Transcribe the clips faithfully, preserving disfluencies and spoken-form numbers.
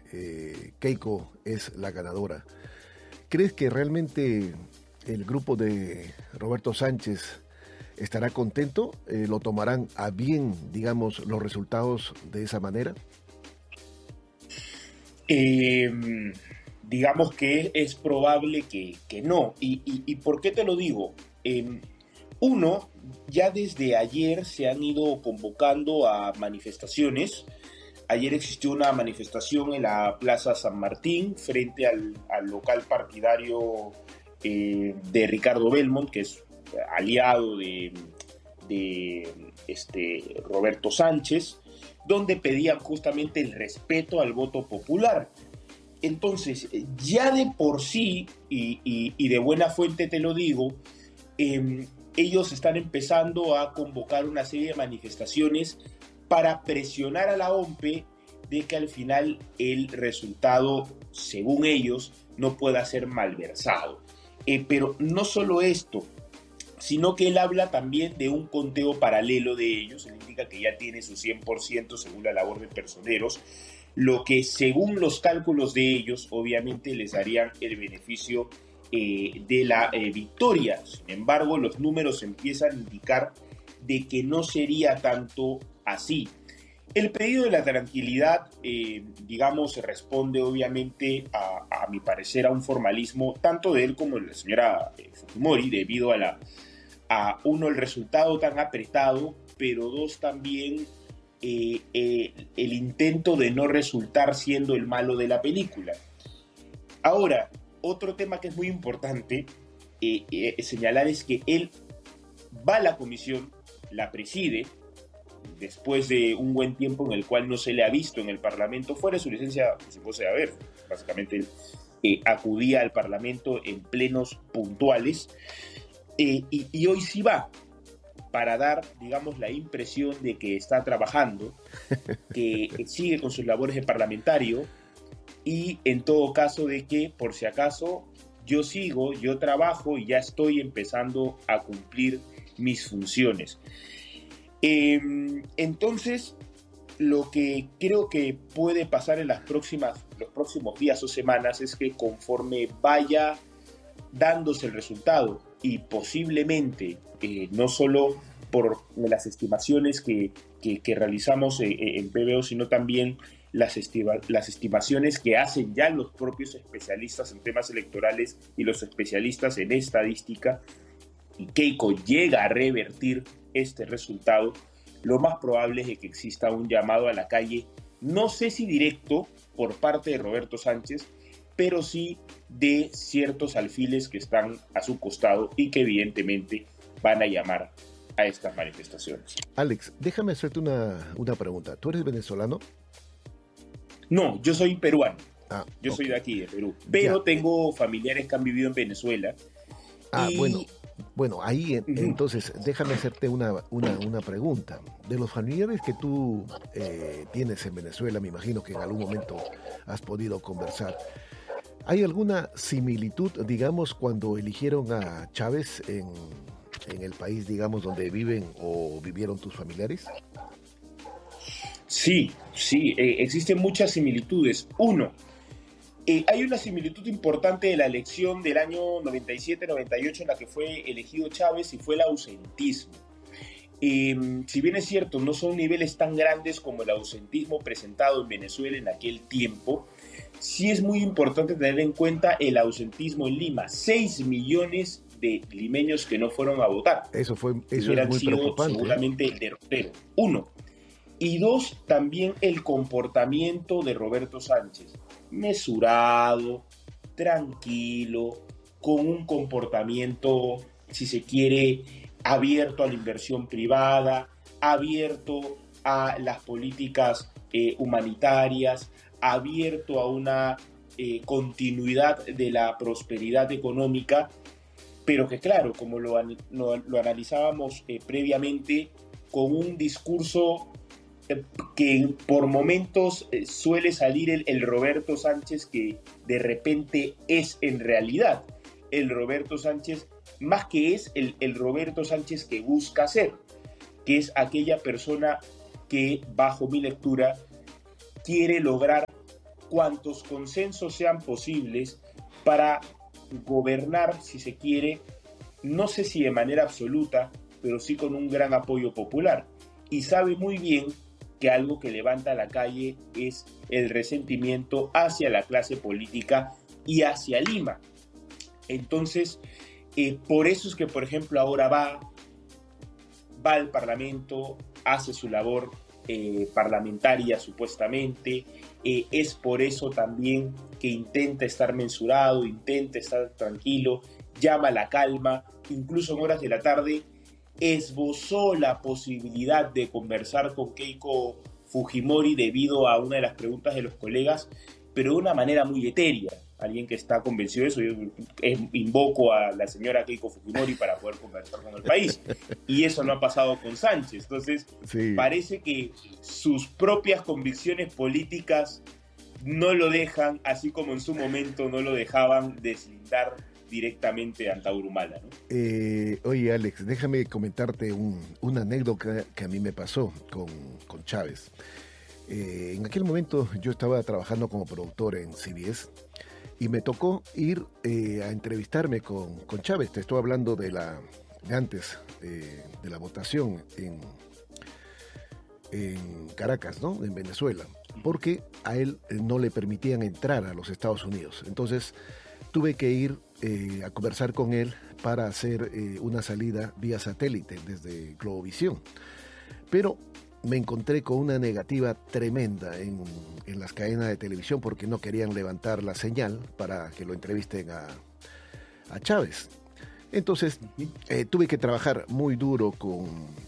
eh, Keiko es la ganadora. ¿Crees que realmente el grupo de Roberto Sánchez estará contento? Eh, ¿Lo tomarán a bien, digamos, los resultados de esa manera? Eh, digamos que es probable que, que no. ¿Y, y, y por qué te lo digo? Eh, uno, ya desde ayer se han ido convocando a manifestaciones. Ayer existió una manifestación en la Plaza San Martín frente al, al local partidario eh, de Ricardo Belmont, que es aliado de, de este, Roberto Sánchez, donde pedían justamente el respeto al voto popular. Entonces, ya de por sí, y, y, y de buena fuente te lo digo, eh, ellos están empezando a convocar una serie de manifestaciones para presionar a la O M P E de que al final el resultado, según ellos, no pueda ser malversado. Eh, pero no solo esto, sino que él habla también de un conteo paralelo de ellos. Él indica que ya tiene su cien por ciento según la labor de personeros, lo que según los cálculos de ellos obviamente les darían el beneficio eh, de la eh, victoria. Sin embargo, los números empiezan a indicar de que no sería tanto así. El pedido de la tranquilidad, eh, digamos, responde obviamente a, a mi parecer a un formalismo tanto de él como de la señora eh, Fujimori, debido a la a uno, el resultado tan apretado, pero dos, también eh, eh, el intento de no resultar siendo el malo de la película. Ahora, otro tema que es muy importante eh, eh, señalar es que él va a la comisión, la preside, después de un buen tiempo en el cual no se le ha visto en el Parlamento, fuera de su licencia, si fuese a ver, básicamente él eh, acudía al Parlamento en plenos puntuales, Eh, y, y hoy sí va para dar, digamos, la impresión de que está trabajando, que sigue con sus labores de parlamentario y en todo caso de que, por si acaso, yo sigo, yo trabajo y ya estoy empezando a cumplir mis funciones. Eh, entonces, lo que creo que puede pasar en las próximas, los próximos días o semanas es que conforme vaya dándose el resultado, y posiblemente, eh, no solo por las estimaciones que, que, que realizamos eh, en P B O, sino también las, estima, las estimaciones que hacen ya los propios especialistas en temas electorales y los especialistas en estadística, y Keiko llega a revertir este resultado, lo más probable es que exista un llamado a la calle, no sé si directo por parte de Roberto Sánchez, pero sí de ciertos alfiles que están a su costado y que evidentemente van a llamar a estas manifestaciones. Alex, déjame hacerte una, una pregunta. ¿Tú eres venezolano? No, yo soy peruano. Ah, yo okay. soy de aquí, de Perú. Pero ya. Tengo familiares que han vivido en Venezuela. Ah, y... bueno. Bueno, ahí uh-huh. entonces déjame hacerte una, una, una pregunta. De los familiares que tú eh, tienes en Venezuela, me imagino que en algún momento has podido conversar. ¿Hay alguna similitud, digamos, cuando eligieron a Chávez en, en el país, digamos, donde viven o vivieron tus familiares? Sí, sí, eh, existen muchas similitudes. Uno, eh, hay una similitud importante de la elección del año noventa y siete noventa y ocho en la que fue elegido Chávez y fue el ausentismo. Eh, si bien es cierto, no son niveles tan grandes como el ausentismo presentado en Venezuela en aquel tiempo, sí es muy importante tener en cuenta el ausentismo en Lima. seis millones de limeños que no fueron a votar. Eso fue eso es muy sido preocupante. Seguramente el derrotero. Uno. Y dos, también el comportamiento de Roberto Sánchez. Mesurado, tranquilo, con un comportamiento, si se quiere, abierto a la inversión privada, abierto a las políticas eh, humanitarias, abierto a una eh, continuidad de la prosperidad económica, pero que claro, como lo, lo, lo analizábamos eh, previamente, con un discurso eh, que por momentos eh, suele salir el, el Roberto Sánchez que de repente es en realidad el Roberto Sánchez, más que es el, el Roberto Sánchez que busca ser, que es aquella persona que, bajo mi lectura, quiere lograr cuantos consensos sean posibles para gobernar, si se quiere, no sé si de manera absoluta, pero sí con un gran apoyo popular. Y sabe muy bien que algo que levanta a la calle es el resentimiento hacia la clase política y hacia Lima. Entonces, eh, por eso es que, por ejemplo, ahora va, va al Parlamento, hace su labor eh, parlamentaria supuestamente, eh, es por eso también que intenta estar mensurado, intenta estar tranquilo, llama a la calma, incluso en horas de la tarde esbozó la posibilidad de conversar con Keiko Fujimori debido a una de las preguntas de los colegas, pero de una manera muy etérea. Alguien que está convencido de eso, yo invoco a la señora Keiko Fujimori para poder conversar con el país. Y eso no ha pasado con Sánchez. Entonces, sí, parece que sus propias convicciones políticas no lo dejan, así como en su momento no lo dejaban deslindar directamente a Antaurumala, ¿no? Eh, oye, Alex, déjame comentarte un, una anécdota que a mí me pasó con, con Chávez. Eh, en aquel momento yo estaba trabajando como productor en C B S y me tocó ir eh, a entrevistarme con, con Chávez. Te estoy hablando de la de antes eh, de la votación en, en Caracas, ¿no? En Venezuela, porque a él no le permitían entrar a los Estados Unidos. Entonces tuve que ir eh, a conversar con él para hacer eh, una salida vía satélite desde Globovisión. Pero me encontré con una negativa tremenda en, en las cadenas de televisión porque no querían levantar la señal para que lo entrevisten a, a Chávez. Entonces eh, tuve que trabajar muy duro con,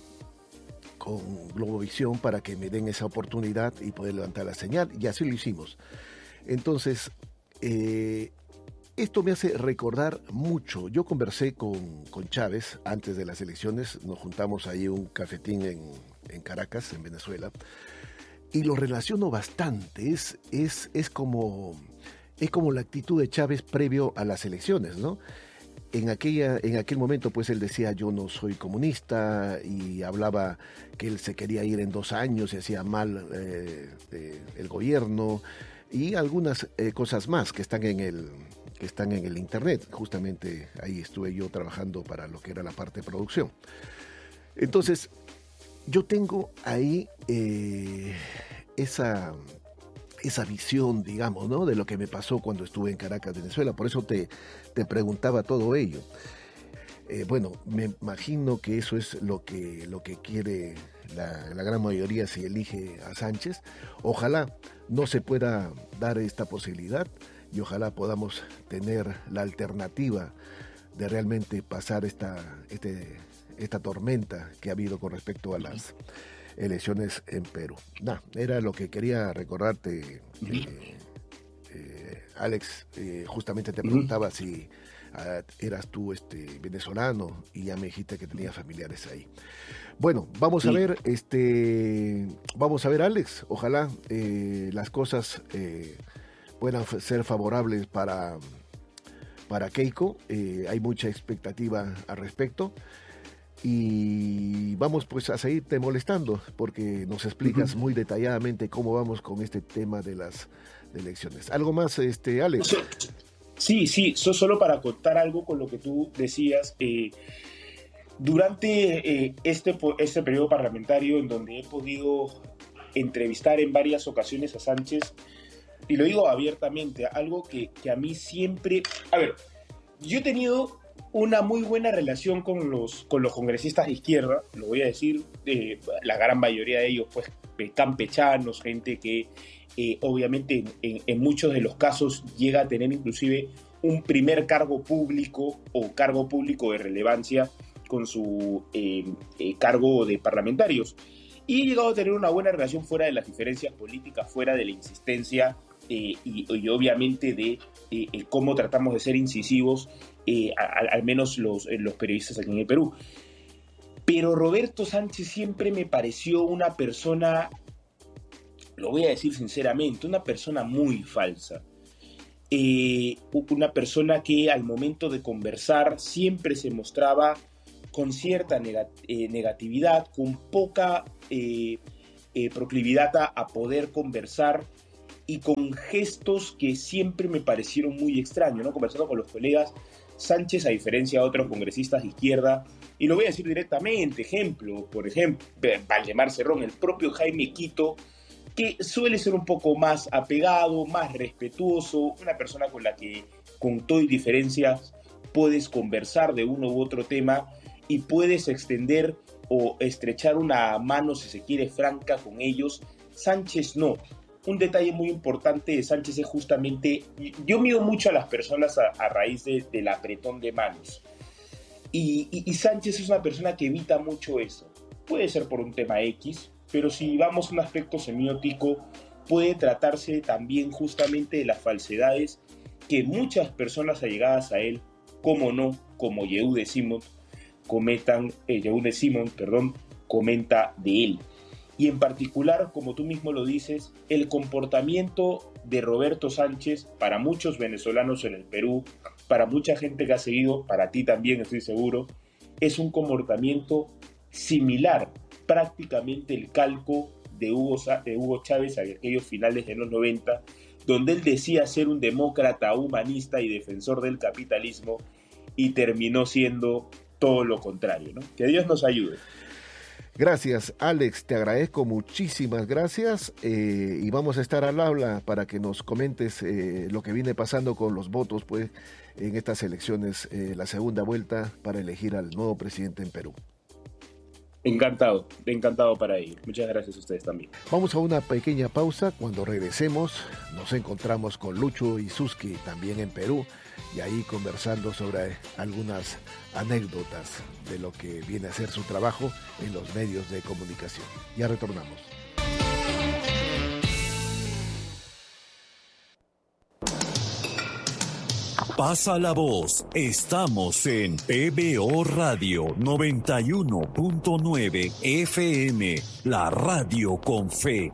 con Globovisión para que me den esa oportunidad y poder levantar la señal, y así lo hicimos. Entonces, eh, esto me hace recordar mucho. Yo conversé con, con Chávez antes de las elecciones, nos juntamos ahí un cafetín en, en Caracas, en Venezuela, y lo relaciono bastante. Es, es, es, como, es como la actitud de Chávez previo a las elecciones, ¿no? En, aquella, en aquel momento, pues él decía, yo no soy comunista, y hablaba que él se quería ir en dos años y hacía mal eh, eh, el gobierno, y algunas eh, cosas más que están en el... que están en el internet. Justamente ahí estuve yo trabajando para lo que era la parte de producción. Entonces, yo tengo ahí eh, esa, esa visión, digamos, ¿no? De lo que me pasó cuando estuve en Caracas, Venezuela. Por eso te, te preguntaba todo ello. Eh, bueno, me imagino que eso es lo que, lo que quiere la, la gran mayoría si elige a Sánchez. Ojalá no se pueda dar esta posibilidad, y ojalá podamos tener la alternativa de realmente pasar esta, este, esta tormenta que ha habido con respecto a las elecciones en Perú. Nah, era lo que quería recordarte, eh, eh, Alex. Eh, justamente te preguntaba si uh, eras tú este, venezolano, y ya me dijiste que tenías familiares ahí. Bueno, vamos sí. a ver, este, vamos a ver, Alex. Ojalá eh, las cosas eh, puedan ser favorables para, para Keiko. Eh, hay mucha expectativa al respecto. Y vamos pues a seguirte molestando porque nos explicas uh-huh. muy detalladamente cómo vamos con este tema de las de elecciones. ¿Algo más, este, Alex? Sí, sí, so, solo para contar algo con lo que tú decías. Eh, durante eh, este, este periodo parlamentario, en donde he podido entrevistar en varias ocasiones a Sánchez, y lo digo abiertamente, algo que, que a mí siempre... A ver, yo he tenido una muy buena relación con los, con los congresistas de izquierda, lo voy a decir, eh, la gran mayoría de ellos pues campechanos, gente que eh, obviamente en, en, en muchos de los casos llega a tener inclusive un primer cargo público o cargo público de relevancia con su eh, eh, cargo de parlamentarios. Y he llegado a tener una buena relación fuera de las diferencias políticas, fuera de la insistencia eh, y, y obviamente de eh, cómo tratamos de ser incisivos, eh, a, al menos los, los periodistas aquí en el Perú. Pero Roberto Sánchez siempre me pareció una persona, lo voy a decir sinceramente, una persona muy falsa. Eh, una persona que al momento de conversar siempre se mostraba con cierta negat- eh, negatividad, con poca eh, eh, proclividad a, a poder conversar, y con gestos que siempre me parecieron muy extraños, ¿no? Conversando con los colegas, Sánchez, a diferencia de otros congresistas de izquierda, y lo voy a decir directamente, ejemplo, por ejemplo, Valdemar Cerrón, el propio Jaime Quito, que suele ser un poco más apegado, más respetuoso, una persona con la que, con todo y diferencias, puedes conversar de uno u otro tema y puedes extender o estrechar una mano, si se quiere, franca con ellos. Sánchez no. Un detalle muy importante de Sánchez es justamente, yo mido mucho a las personas a, a raíz de, del apretón de manos. Y, y, y Sánchez es una persona que evita mucho eso. Puede ser por un tema X, pero si vamos a un aspecto semiótico, puede tratarse también justamente de las falsedades que muchas personas allegadas a él, como no, como Yehude Simon, cometan, eh, Yehude Simon, perdón, comenta de él. Y en particular, como tú mismo lo dices, el comportamiento de Roberto Sánchez, para muchos venezolanos en el Perú, para mucha gente que ha seguido, para ti también estoy seguro, es un comportamiento similar, prácticamente el calco de Hugo, de Hugo Chávez a aquellos finales de los noventa, donde él decía ser un demócrata humanista y defensor del capitalismo y terminó siendo todo lo contrario, ¿no? Que Dios nos ayude. Gracias, Alex, te agradezco, muchísimas gracias, eh, y vamos a estar al habla para que nos comentes eh, lo que viene pasando con los votos, pues, en estas elecciones, eh, la segunda vuelta para elegir al nuevo presidente en Perú. Encantado, encantado para ello. Muchas gracias a ustedes también. Vamos a una pequeña pausa. Cuando regresemos nos encontramos con Lucho Isuski, también en Perú, y ahí conversando sobre algunas anécdotas de lo que viene a ser su trabajo en los medios de comunicación. Ya retornamos. Pasa la voz, estamos en P B O Radio noventa y uno punto nueve F M, la radio con fe.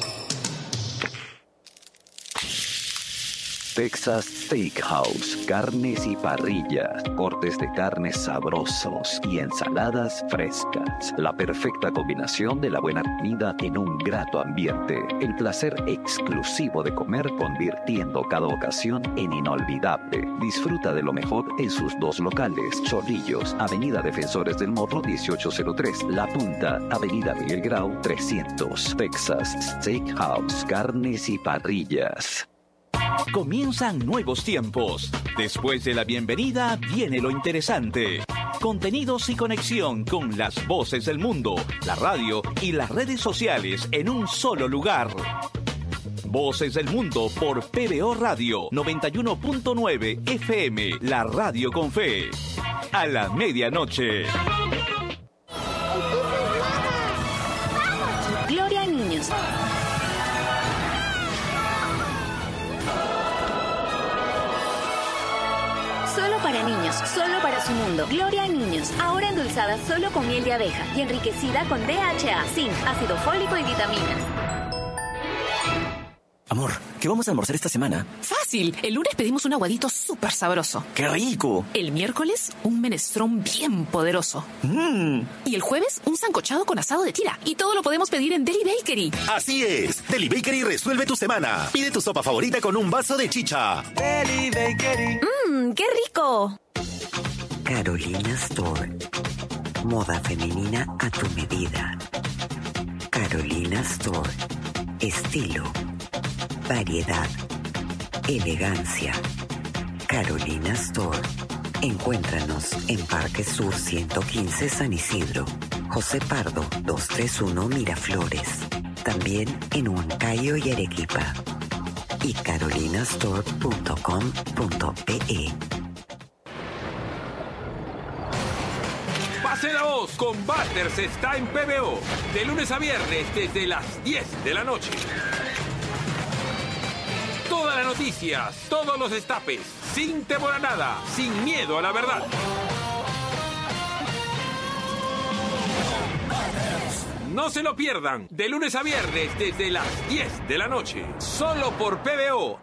Texas Steakhouse, carnes y parrillas, cortes de carnes sabrosos y ensaladas frescas. La perfecta combinación de la buena comida en un grato ambiente. El placer exclusivo de comer convirtiendo cada ocasión en inolvidable. Disfruta de lo mejor en sus dos locales. Chorrillos, Avenida Defensores del Morro dieciocho cero tres. La Punta, Avenida Miguel Grau trescientos. Texas Steakhouse, carnes y parrillas. Comienzan nuevos tiempos. Después de la bienvenida viene lo interesante. Contenidos y conexión con las voces del mundo, la radio y las redes sociales en un solo lugar. Voces del Mundo por P B O Radio noventa y uno punto nueve F M, la radio con fe. A la medianoche. Gloria a niños. Solo para niños, solo para su mundo. Gloria a niños, ahora endulzada solo con miel de abeja y enriquecida con D H A, zinc, ácido fólico y vitaminas. Amor, ¿qué vamos a almorzar esta semana? Fácil, el lunes pedimos un aguadito súper sabroso. ¡Qué rico! El miércoles, un menestrón bien poderoso. Mmm. Y el jueves, un sancochado con asado de tira. Y todo lo podemos pedir en Deli Bakery. Así es, Deli Bakery resuelve tu semana. Pide tu sopa favorita con un vaso de chicha. Deli Bakery. Mmm, qué rico. Carolina Store. Moda femenina a tu medida. Carolina Store. Estilo. Variedad, elegancia. Carolina Store. Encuéntranos en Parque Sur ciento quince San Isidro, José Pardo doscientos treinta y uno Miraflores. También en Huancayo y Arequipa. Y carolinastore punto com punto pe. Pase la voz con Butters está en P B O. De lunes a viernes desde las diez de la noche. Todas las noticias, todos los destapes, sin temor a nada, sin miedo a la verdad. No se lo pierdan, de lunes a viernes desde las diez de la noche, solo por P B O.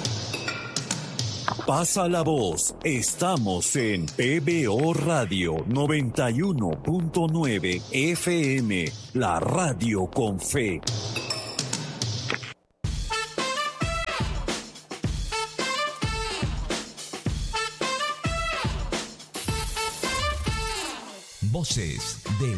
Pasa la voz, estamos en P B O Radio noventa y uno punto nueve F M, la radio con fe. Voces del